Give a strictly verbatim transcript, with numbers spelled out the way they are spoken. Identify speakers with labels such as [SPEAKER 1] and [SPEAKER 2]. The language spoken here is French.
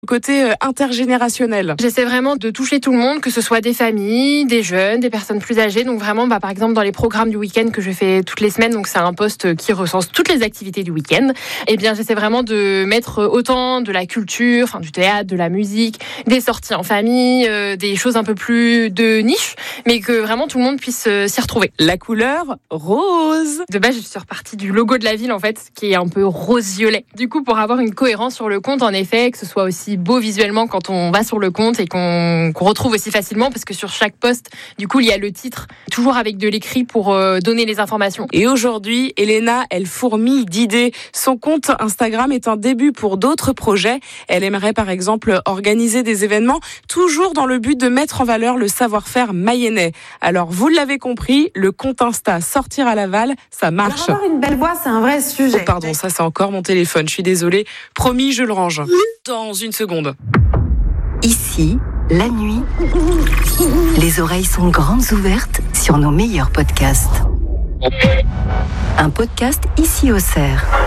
[SPEAKER 1] Côté euh, intergénérationnel.
[SPEAKER 2] J'essaie vraiment de toucher tout le monde, que ce soit des familles, des jeunes, des personnes plus âgées. Donc vraiment, bah, par exemple, dans les programmes du week-end que je fais toutes les semaines, donc c'est un post qui recense toutes les activités du week-end. Eh bien, j'essaie vraiment de mettre autant de la culture, enfin du théâtre, de la musique, des sorties en famille, euh, des choses un peu plus de niche, mais que vraiment tout le monde puisse euh, s'y retrouver.
[SPEAKER 1] La couleur rose.
[SPEAKER 2] De base, je suis repartie du logo de la ville, en fait, qui est un peu rose-violet. Du coup, pour avoir une cohérence sur le compte, en effet, que ce soit aussi beau visuellement quand on va sur le compte et qu'on, qu'on retrouve aussi facilement, parce que sur chaque post, du coup, il y a le titre, toujours avec de l'écrit pour euh, donner les informations.
[SPEAKER 1] Et aujourd'hui, Elena, elle fourmille d'idées. Son compte Instagram est un début pour d'autres projets. Elle aimerait par exemple organiser des événements, toujours dans le but de mettre en valeur le savoir-faire mayennais. Alors, vous l'avez compris, le compte Insta Sortir à Laval, ça marche.
[SPEAKER 3] Alors, avoir une belle voix, c'est un vrai sujet.
[SPEAKER 1] Oh, pardon, ça c'est encore mon téléphone, je suis désolée. Promis, je le range. Dans une seconde.
[SPEAKER 4] Ici, la nuit, les oreilles sont grandes ouvertes sur nos meilleurs podcasts. Un podcast Ici Auxerre.